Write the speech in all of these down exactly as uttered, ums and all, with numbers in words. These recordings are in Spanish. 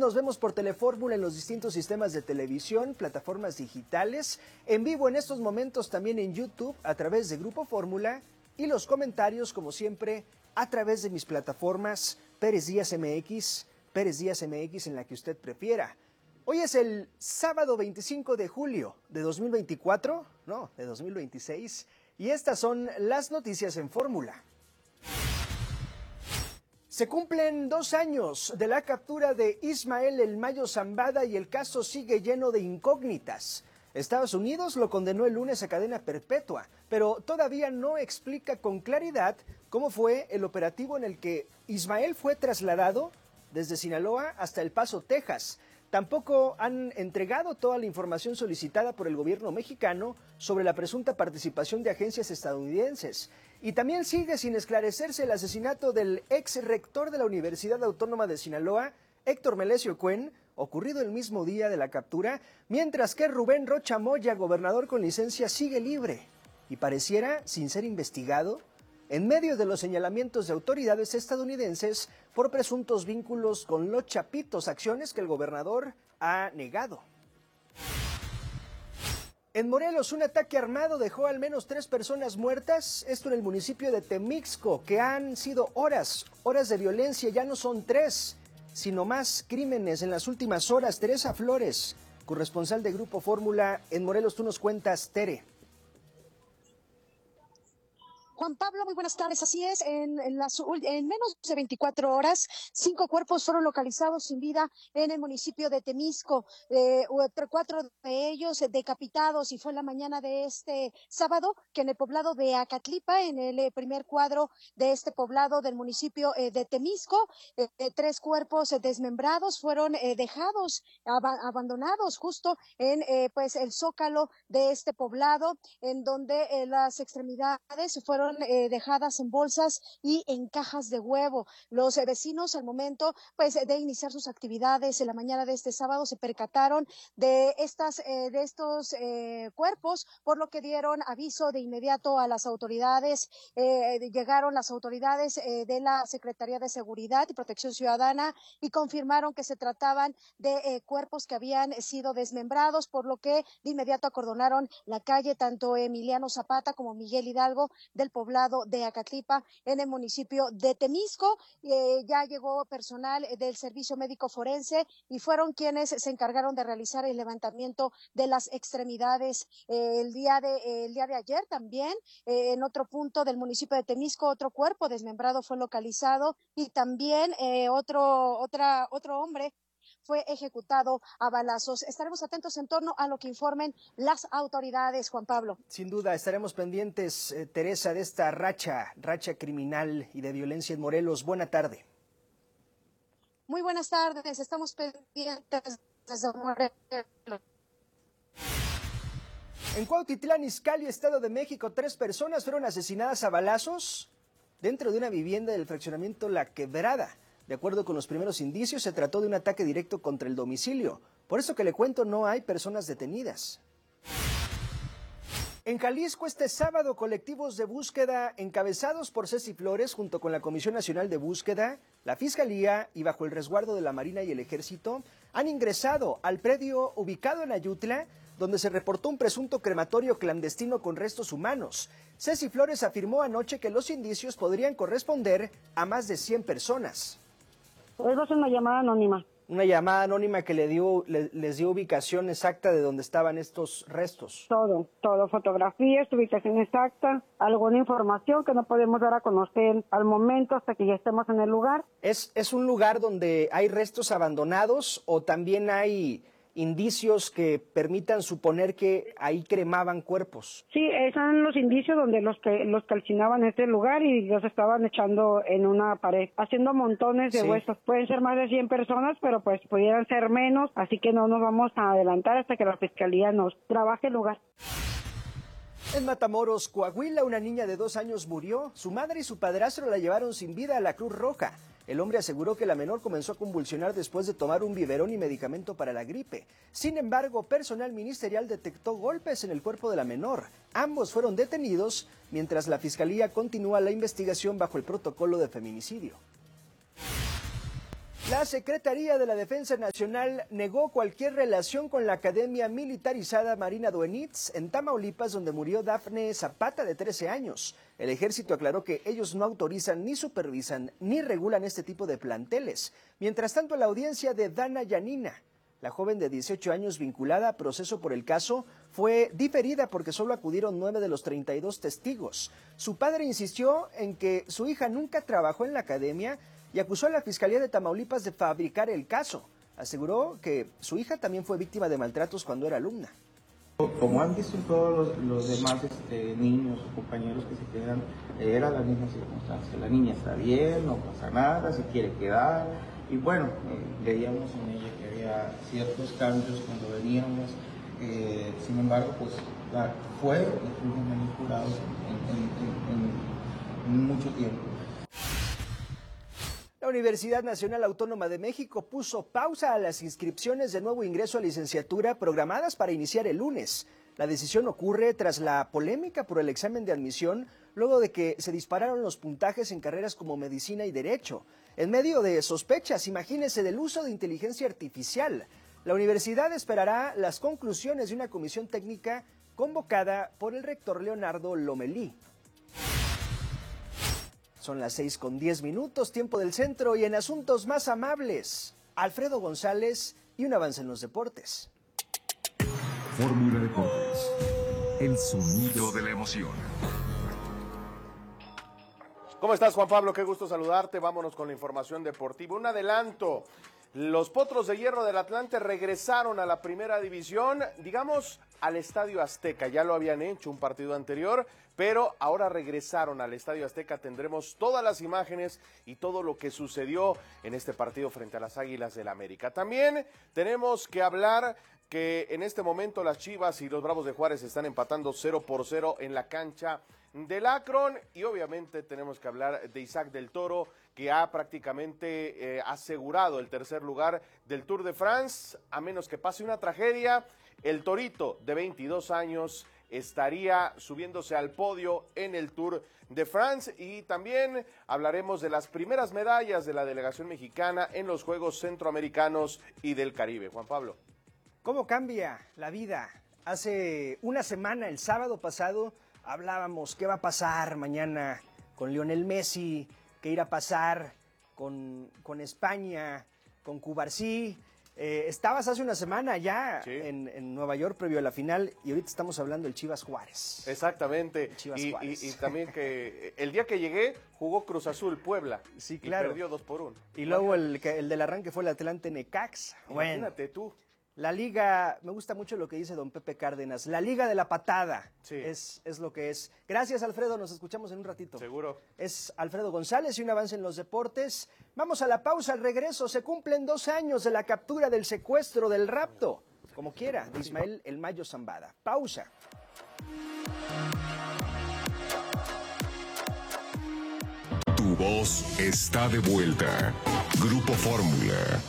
nos vemos por Telefórmula en los distintos sistemas de televisión, plataformas digitales, en vivo en estos momentos también en YouTube a través de Grupo Fórmula y los comentarios, como siempre, a través de mis plataformas Pérez Díaz M X, Pérez Díaz M X en la que usted prefiera. Hoy es el sábado veinticinco de julio de dos mil veinticuatro, no, de dos mil veintiséis, y estas son las noticias en Fórmula. Se cumplen dos años de la captura de Ismael El Mayo Zambada y el caso sigue lleno de incógnitas. Estados Unidos lo condenó el lunes a cadena perpetua, pero todavía no explica con claridad cómo fue el operativo en el que Ismael fue trasladado desde Sinaloa hasta El Paso, Texas. Tampoco han entregado toda la información solicitada por el gobierno mexicano sobre la presunta participación de agencias estadounidenses. Y también sigue sin esclarecerse el asesinato del ex rector de la Universidad Autónoma de Sinaloa, Héctor Melesio Cuen, ocurrido el mismo día de la captura, mientras que Rubén Rocha Moya, gobernador con licencia, sigue libre y pareciera sin ser investigado en medio de los señalamientos de autoridades estadounidenses por presuntos vínculos con los Chapitos, acciones que el gobernador ha negado. En Morelos, un ataque armado dejó al menos tres personas muertas, esto en el municipio de Temixco, que han sido horas, horas de violencia, ya no son tres, sino más crímenes en las últimas horas. Teresa Flores, corresponsal de Grupo Fórmula en Morelos, tú nos cuentas, Tere. Juan Pablo, muy buenas tardes. Así es, en, en, las, en menos de veinticuatro horas, cinco cuerpos fueron localizados sin vida en el municipio de Temixco, eh, cuatro de ellos decapitados, y fue la mañana de este sábado que en el poblado de Acatlipa, en el eh, primer cuadro de este poblado del municipio eh, de Temixco, eh, tres cuerpos eh, desmembrados fueron eh, dejados, ab abandonados justo en eh, pues el zócalo de este poblado, en donde eh, las extremidades fueron Eh, dejadas en bolsas y en cajas de huevo. Los eh, vecinos al momento pues de iniciar sus actividades en la mañana de este sábado se percataron de estas eh, de estos eh, cuerpos, por lo que dieron aviso de inmediato a las autoridades. Eh, llegaron las autoridades eh, de la Secretaría de Seguridad y Protección Ciudadana y confirmaron que se trataban de eh, cuerpos que habían sido desmembrados, por lo que de inmediato acordonaron la calle tanto Emiliano Zapata como Miguel Hidalgo del poblado de Acatlipa en el municipio de Temixco. Eh, ya llegó personal del servicio médico forense y fueron quienes se encargaron de realizar el levantamiento de las extremidades. Eh, el día de eh, el día de ayer también eh, en otro punto del municipio de Temixco otro cuerpo desmembrado fue localizado y también eh, otro otra otro hombre fue ejecutado a balazos. Estaremos atentos en torno a lo que informen las autoridades, Juan Pablo. Sin duda, estaremos pendientes, eh, Teresa, de esta racha, racha criminal y de violencia en Morelos. Buena tarde. Muy buenas tardes, estamos pendientes desde Morelos. En Cuautitlán Izcalli, Estado de México, tres personas fueron asesinadas a balazos dentro de una vivienda del fraccionamiento La Quebrada. De acuerdo con los primeros indicios, se trató de un ataque directo contra el domicilio. Por eso que le cuento, no hay personas detenidas. En Jalisco, este sábado, colectivos de búsqueda encabezados por Ceci Flores, junto con la Comisión Nacional de Búsqueda, la Fiscalía y bajo el resguardo de la Marina y el Ejército, han ingresado al predio ubicado en Ayutla, donde se reportó un presunto crematorio clandestino con restos humanos. Ceci Flores afirmó anoche que los indicios podrían corresponder a más de cien personas. Es una llamada anónima. Una llamada anónima que le dio, le, les dio ubicación exacta de dónde estaban estos restos. Todo, todo, fotografías, ubicación exacta, alguna información que no podemos dar a conocer al momento hasta que ya estemos en el lugar. ¿Es, es un lugar donde hay restos abandonados o también hay indicios que permitan suponer que ahí cremaban cuerpos? Sí, esos son los indicios donde los que los calcinaban este lugar y los estaban echando en una pared, haciendo montones de sí. huesos. Pueden ser más de cien personas, pero pues pudieran ser menos, así que no nos vamos a adelantar hasta que la Fiscalía nos trabaje el lugar. En Matamoros, Coahuila, una niña de dos años murió. Su madre y su padrastro la llevaron sin vida a la Cruz Roja. El hombre aseguró que la menor comenzó a convulsionar después de tomar un biberón y medicamento para la gripe. Sin embargo, personal ministerial detectó golpes en el cuerpo de la menor. Ambos fueron detenidos, mientras la Fiscalía continúa la investigación bajo el protocolo de feminicidio. La Secretaría de la Defensa Nacional negó cualquier relación con la Academia Militarizada Marina Duenitz en Tamaulipas, donde murió Dafne Zapata, de trece años. El ejército aclaró que ellos no autorizan, ni supervisan, ni regulan este tipo de planteles. Mientras tanto, la audiencia de Dana Yanina, la joven de dieciocho años vinculada a proceso por el caso, fue diferida porque solo acudieron nueve de los treinta y dos testigos. Su padre insistió en que su hija nunca trabajó en la academia y acusó a la Fiscalía de Tamaulipas de fabricar el caso. Aseguró que su hija también fue víctima de maltratos cuando era alumna. Como han visto todos los, los demás este, niños o compañeros que se quedan, era la misma circunstancia. La niña está bien, no pasa nada, se quiere quedar. Y bueno, eh, veíamos en ella que había ciertos cambios cuando veníamos. Eh, sin embargo, pues la, fue y fuimos manipulados en, en, en, en mucho tiempo. La Universidad Nacional Autónoma de México puso pausa a las inscripciones de nuevo ingreso a licenciatura programadas para iniciar el lunes. La decisión ocurre tras la polémica por el examen de admisión, luego de que se dispararon los puntajes en carreras como medicina y derecho. En medio de sospechas, imagínese, del uso de inteligencia artificial, la universidad esperará las conclusiones de una comisión técnica convocada por el rector Leonardo Lomelí. Son las seis con diez minutos, tiempo del centro, y en asuntos más amables, Alfredo González y un avance en los deportes. Fórmula Deportes, el sonido de la emoción. ¿Cómo estás, Juan Pablo? Qué gusto saludarte. Vámonos con la información deportiva. Un adelanto. Los Potros de Hierro del Atlante regresaron a la primera división, digamos, al Estadio Azteca. Ya lo habían hecho un partido anterior, pero ahora regresaron al Estadio Azteca. Tendremos todas las imágenes y todo lo que sucedió en este partido frente a las Águilas del América. También tenemos que hablar que en este momento las Chivas y los Bravos de Juárez están empatando cero por cero en la cancha del Akron, y obviamente tenemos que hablar de Isaac del Toro, que ha prácticamente eh, asegurado el tercer lugar del Tour de France. A menos que pase una tragedia, el Torito, de veintidós años, estaría subiéndose al podio en el Tour de France. Y también hablaremos de las primeras medallas de la delegación mexicana en los Juegos Centroamericanos y del Caribe. Juan Pablo. ¿Cómo cambia la vida? Hace una semana, el sábado pasado, hablábamos qué va a pasar mañana con Lionel Messi, qué irá a pasar con, con España, con Cubarsí. Eh, estabas hace una semana ya sí. en, en Nueva York previo a la final, y ahorita estamos hablando del Chivas Juárez. Exactamente. Chivas y, Juárez. Y, y también que el día que llegué jugó Cruz Azul Puebla. Sí, claro. Y perdió dos por uno. Y luego el, el del arranque fue el Atlante Necaxa. Imagínate bueno. tú. La liga, me gusta mucho lo que dice don Pepe Cárdenas, la liga de la patada, sí. es, es lo que es. Gracias, Alfredo, nos escuchamos en un ratito. Seguro. Es Alfredo González y un avance en los deportes. Vamos a la pausa, al regreso se cumplen dos años de la captura, del secuestro, del rapto, como quiera, de Ismael El Mayo Zambada. Pausa. Tu voz está de vuelta. Grupo Fórmula.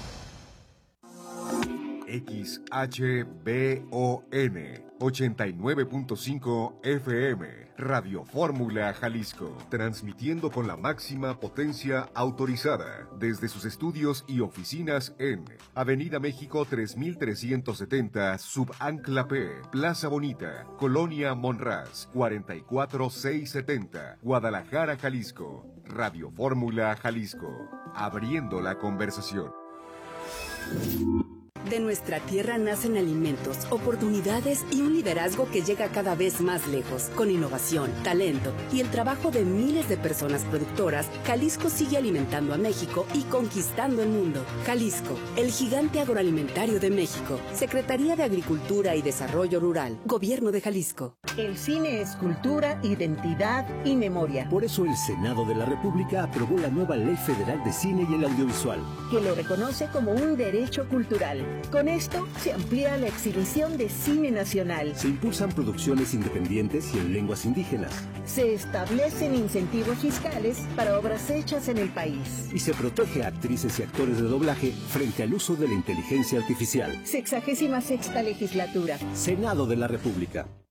X H B O N ochenta y nueve punto cinco F M, Radio Fórmula Jalisco, transmitiendo con la máxima potencia autorizada desde sus estudios y oficinas en Avenida México tres mil trescientos setenta, Subancla P, Plaza Bonita, Colonia Monraz, cuarenta y cuatro mil seiscientos setenta, Guadalajara, Jalisco. Radio Fórmula Jalisco, abriendo la conversación. De nuestra tierra nacen alimentos, oportunidades y un liderazgo que llega cada vez más lejos. Con innovación, talento y el trabajo de miles de personas productoras, Jalisco sigue alimentando a México y conquistando el mundo. Jalisco, el gigante agroalimentario de México. Secretaría de Agricultura y Desarrollo Rural, Gobierno de Jalisco. El cine es cultura, identidad y memoria. Por eso el Senado de la República aprobó la nueva Ley Federal de Cine y el Audiovisual, que lo reconoce como un derecho cultural. Con esto se amplía la exhibición de cine nacional. Se impulsan producciones independientes y en lenguas indígenas. Se establecen incentivos fiscales para obras hechas en el país. Y se protege a actrices y actores de doblaje frente al uso de la inteligencia artificial. Sexagésima sexta legislatura. Senado de la República.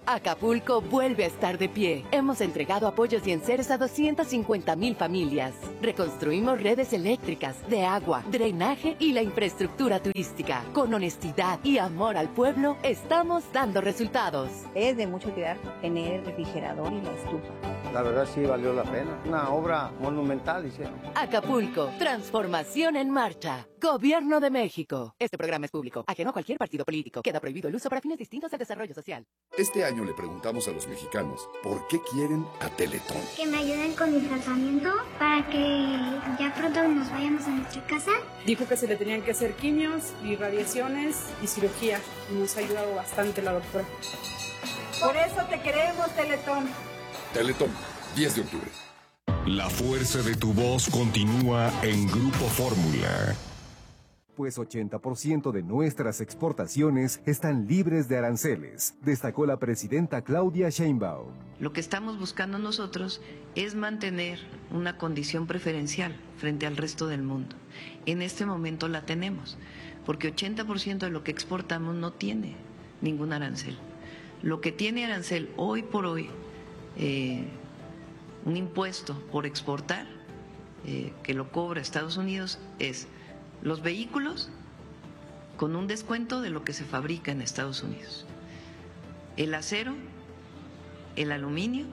Acapulco vuelve a estar de pie. Hemos entregado apoyos y enseres a doscientas cincuenta mil familias. Reconstruimos redes eléctricas, de agua, drenaje y la infraestructura turística. Con honestidad y amor al pueblo, estamos dando resultados. Es de mucho cuidar tener el refrigerador y la estufa. La verdad sí valió la pena. Una obra monumental hicieron. Acapulco, transformación en marcha. Gobierno de México. Este programa es público, ajeno a cualquier partido político. Queda prohibido el uso para fines distintos del desarrollo social. Este año le preguntamos a los mexicanos por qué quieren a Teletón. Que me ayuden con mi tratamiento para que ya pronto nos vayamos a nuestra casa. Dijo que se le tenían que hacer quimios y radiaciones y cirugía. Nos ha ayudado bastante la doctora. Por eso te queremos, Teletón. Teletón, diez de octubre. La fuerza de tu voz continúa en Grupo Fórmula. Pues ochenta por ciento de nuestras exportaciones están libres de aranceles, destacó la presidenta Claudia Sheinbaum. Lo que estamos buscando nosotros es mantener una condición preferencial frente al resto del mundo. En este momento la tenemos, porque ochenta por ciento de lo que exportamos no tiene ningún arancel. Lo que tiene arancel hoy por hoy, eh, un impuesto por exportar, eh, que lo cobra Estados Unidos, es los vehículos con un descuento de lo que se fabrica en Estados Unidos, el acero, el aluminio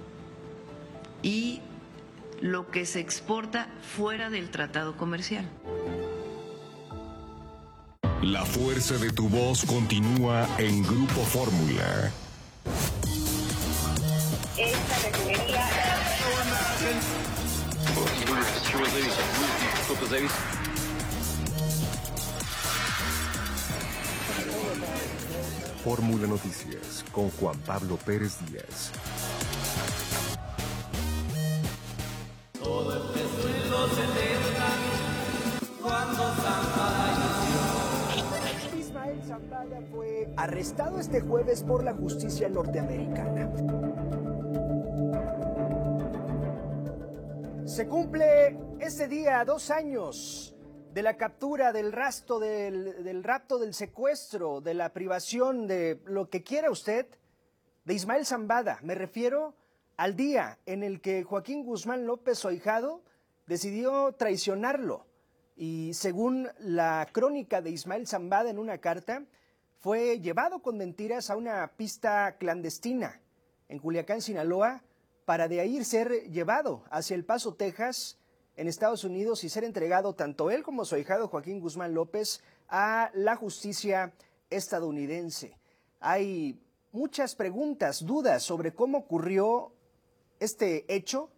y lo que se exporta fuera del tratado comercial. La fuerza de tu voz continúa en Grupo Fórmula. Esta refinería... Fórmula Noticias con Juan Pablo Pérez Díaz. Todo el suelo se deja cuando Ismael Zambada fue arrestado este jueves por la justicia norteamericana. Se cumple este día dos años de la captura, del rastro, del, del rapto, del secuestro, de la privación, de lo que quiera usted, de Ismael Zambada. Me refiero al día en el que Joaquín Guzmán López, su ahijado, decidió traicionarlo. Y según la crónica de Ismael Zambada en una carta, fue llevado con mentiras a una pista clandestina en Culiacán, Sinaloa, para de ahí ser llevado hacia El Paso, Texas, en Estados Unidos, y ser entregado tanto él como su ahijado Joaquín Guzmán López a la justicia estadounidense. Hay muchas preguntas, dudas sobre cómo ocurrió este hecho,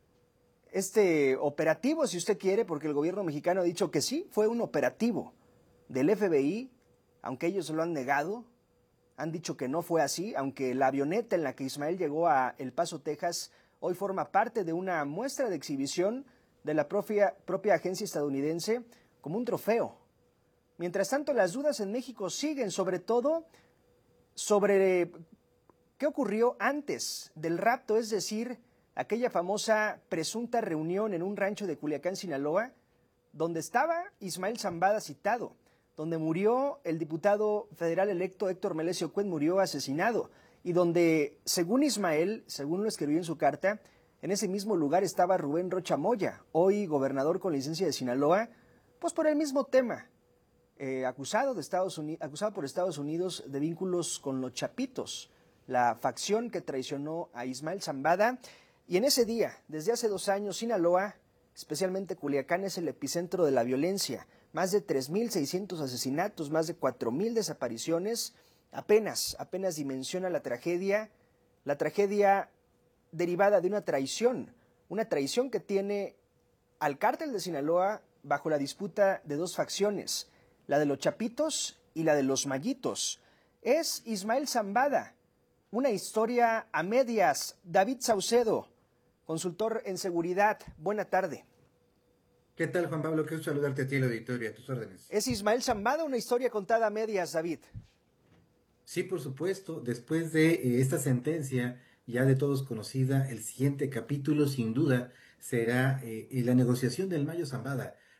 este operativo, si usted quiere, porque el gobierno mexicano ha dicho que sí, fue un operativo del F B I, aunque ellos lo han negado, han dicho que no fue así, aunque la avioneta en la que Ismael llegó a El Paso, Texas, hoy forma parte de una muestra de exhibición de la propia, propia agencia estadounidense como un trofeo. Mientras tanto, las dudas en México siguen, sobre todo sobre qué ocurrió antes del rapto, es decir, aquella famosa presunta reunión en un rancho de Culiacán, Sinaloa, donde estaba Ismael Zambada citado, donde murió el diputado federal electo Héctor Melesio Cuen, murió asesinado, y donde, según Ismael, según lo escribió en su carta, en ese mismo lugar estaba Rubén Rocha Moya, hoy gobernador con licencia de Sinaloa, pues por el mismo tema, eh, acusado, de Estados Unidos, acusado por Estados Unidos de vínculos con los Chapitos, la facción que traicionó a Ismael Zambada. Y en ese día, desde hace dos años, Sinaloa, especialmente Culiacán, es el epicentro de la violencia. Más de tres mil seiscientos asesinatos, más de cuatro mil desapariciones. Apenas, apenas dimensiona la tragedia, la tragedia derivada de una traición, una traición que tiene al cártel de Sinaloa bajo la disputa de dos facciones, la de los Chapitos y la de los Maguitos. Es Ismael Zambada, una historia a medias. David Saucedo, consultor en seguridad, buena tarde. ¿Qué tal, Juan Pablo? Qué gusto saludarte a ti, el auditorio, a tus órdenes. ¿Es Ismael Zambada una historia contada a medias, David? Sí, por supuesto. Después de eh, esta sentencia, ya de todos conocida, el siguiente capítulo, sin duda, será eh, la negociación del Mayo Zambada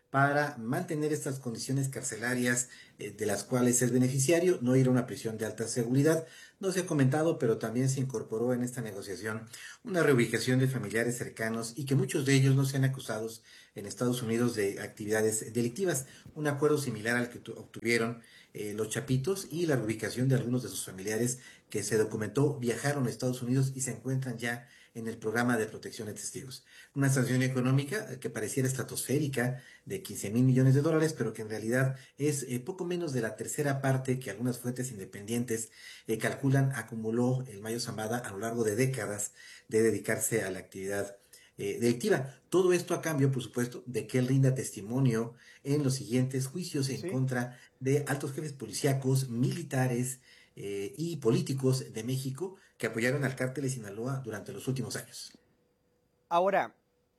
para mantener estas condiciones carcelarias eh, de las cuales es beneficiario, no ir a una prisión de alta seguridad. No se ha comentado, pero también se incorporó en esta negociación una reubicación de familiares cercanos y que muchos de ellos no sean acusados en Estados Unidos de actividades delictivas. Un acuerdo similar al que obtuvieron eh, los Chapitos y la reubicación de algunos de sus familiares que se documentó viajaron a Estados Unidos y se encuentran ya en el programa de protección de testigos. Una sanción económica que pareciera estratosférica de quince mil millones de dólares, pero que en realidad es eh, poco menos de la tercera parte que algunas fuentes independientes eh, calculan acumuló el Mayo Zambada a lo largo de décadas de dedicarse a la actividad eh, delictiva. Todo esto a cambio, por supuesto, de que él rinda testimonio en los siguientes juicios en sí. contra de altos jefes policíacos, militares eh, y políticos de México que apoyaron al cártel de Sinaloa durante los últimos años. Ahora,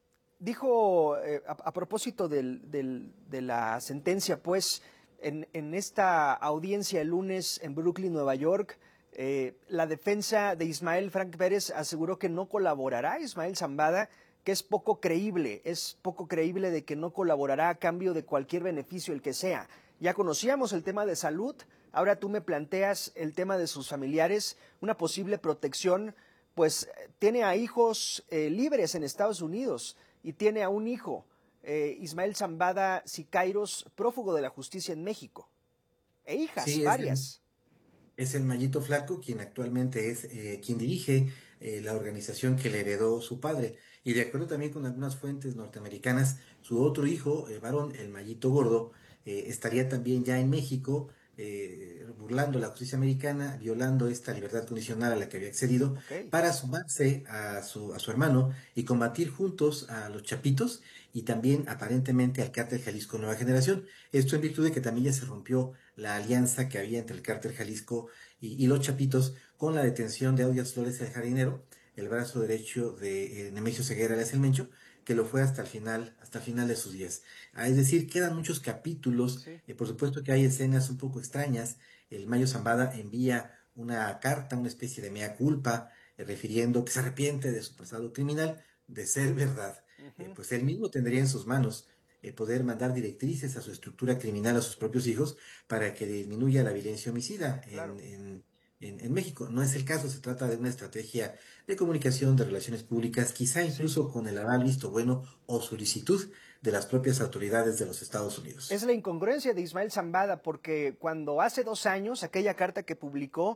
dijo, eh, a, a propósito del, del, de la sentencia, pues, en, en esta audiencia el lunes en Brooklyn, Nueva York, eh, la defensa de Ismael Frank Pérez aseguró que no colaborará Ismael Zambada, que es poco creíble, es poco creíble de que no colaborará a cambio de cualquier beneficio, el que sea. Ya conocíamos el tema de salud, ahora tú me planteas el tema de sus familiares, una posible protección, pues tiene a hijos eh, libres en Estados Unidos y tiene a un hijo, eh, Ismael Zambada Siqueiros, prófugo de la justicia en México, e hijas sí, varias. Es el, es el Mayito Flaco quien actualmente es eh, quien dirige eh, la organización que le heredó su padre. Y de acuerdo también con algunas fuentes norteamericanas, su otro hijo, el varón, el Mayito Gordo, eh, estaría también ya en México, eh, burlando la justicia americana, violando esta libertad condicional a la que había accedido, okay. para sumarse a su, a su hermano y combatir juntos a los Chapitos y también aparentemente al cártel Jalisco Nueva Generación. Esto en virtud de que también ya se rompió la alianza que había entre el cártel Jalisco y, y los Chapitos con la detención de Audias Flores el Jardinero, el brazo derecho de eh, Nemesio Ceguera alias El Mencho, que lo fue hasta el final, hasta el final de sus días. Ah, es decir, quedan muchos capítulos, sí. eh, por supuesto que hay escenas un poco extrañas. El Mayo Zambada envía una carta, una especie de mea culpa, eh, refiriendo que se arrepiente de su pasado criminal, de ser verdad. Uh-huh. Eh, pues él mismo tendría en sus manos eh, poder mandar directrices a su estructura criminal, a sus propios hijos, para que disminuya la violencia homicida claro. en, en En, en México. No es el caso, se trata de una estrategia de comunicación, de relaciones públicas, quizá incluso con el aval, visto bueno o solicitud de las propias autoridades de los Estados Unidos. Es la incongruencia de Ismael Zambada, porque cuando hace dos años, aquella carta que publicó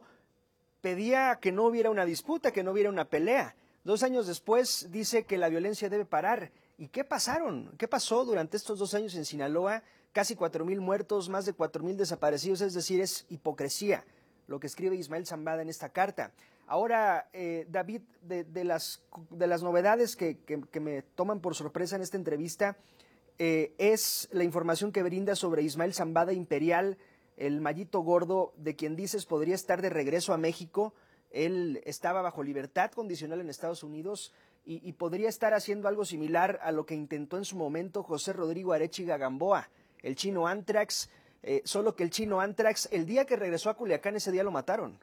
pedía que no hubiera una disputa, que no hubiera una pelea. Dos años después dice que la violencia debe parar. ¿Y qué pasaron? ¿Qué pasó durante estos dos años en Sinaloa? Casi cuatro mil muertos, más de cuatro mil desaparecidos, es decir, es hipocresía lo que escribe Ismael Zambada en esta carta. Ahora, eh, David, de, de, las, de las novedades que, que, que me toman por sorpresa en esta entrevista, eh, es la información que brinda sobre Ismael Zambada Imperial, el Mayito Gordo, de quien dices podría estar de regreso a México. Él estaba bajo libertad condicional en Estados Unidos y, y podría estar haciendo algo similar a lo que intentó en su momento José Rodrigo Arechiga Gamboa, el chino Antrax. Eh, solo que el chino Antrax, el día que regresó a Culiacán, ese día lo mataron.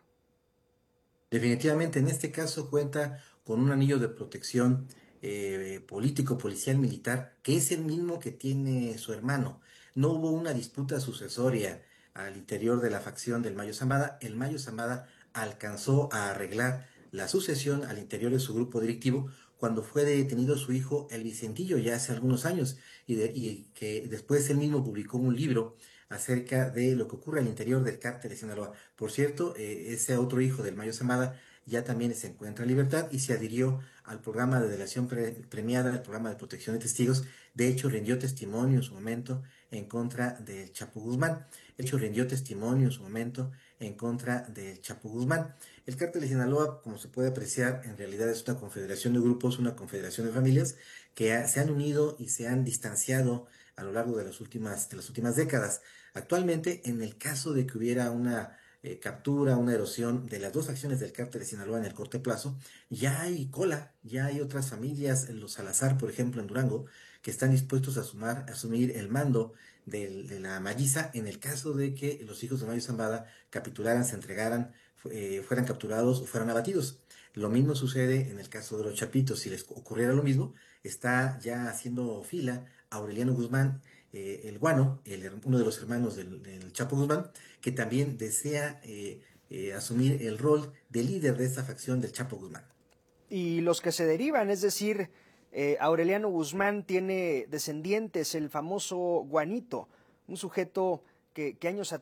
Definitivamente, en este caso cuenta con un anillo de protección eh, político, policial, militar, que es el mismo que tiene su hermano. No hubo una disputa sucesoria al interior de la facción del Mayo Zambada. El Mayo Zambada alcanzó a arreglar la sucesión al interior de su grupo directivo cuando fue detenido su hijo, el Vicentillo, ya hace algunos años, y, de, y que después él mismo publicó un libro acerca de lo que ocurre al interior del cártel de Sinaloa. Por cierto, eh, ese otro hijo del Mayo Zambada ya también se encuentra en libertad y se adhirió al programa de delación pre premiada, al programa de protección de testigos. De hecho, rindió testimonio en su momento en contra del Chapo Guzmán. De hecho, rindió testimonio en su momento en contra del Chapo Guzmán. El cártel de Sinaloa, como se puede apreciar, en realidad es una confederación de grupos, una confederación de familias que se han unido y se han distanciado a lo largo de las últimas, de las últimas décadas. Actualmente, en el caso de que hubiera una eh, captura, una erosión de las dos acciones del cártel de Sinaloa en el corto plazo, ya hay cola, ya hay otras familias, los Salazar, por ejemplo, en Durango, que están dispuestos a, sumar, a asumir el mando de, de la Malliza en el caso de que los hijos de Mayo Zambada capitularan, se entregaran, eh, fueran capturados o fueran abatidos. Lo mismo sucede en el caso de los Chapitos. Si les ocurriera lo mismo, está ya haciendo fila Aureliano Guzmán, eh, el Guano, el, uno de los hermanos del, del Chapo Guzmán, que también desea eh, eh, asumir el rol de líder de esta facción del Chapo Guzmán. Y los que se derivan, es decir, eh, Aureliano Guzmán tiene descendientes, el famoso Guanito, un sujeto que, que años